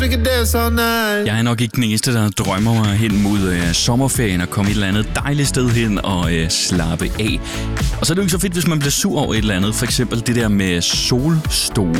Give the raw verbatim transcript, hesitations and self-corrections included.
Jeg er nok ikke den eneste, der drømmer mig hen mod øh, sommerferien og komme et eller andet dejligt sted hen og øh, slappe af. Og så er det jo ikke så fedt, hvis man bliver sur over et eller andet. For eksempel det der med solstole.